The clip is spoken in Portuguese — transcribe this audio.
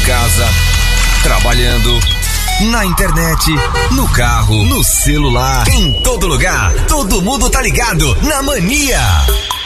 casa, trabalhando, na internet, no carro, no celular, em todo lugar. Todo mundo tá ligado na Mania.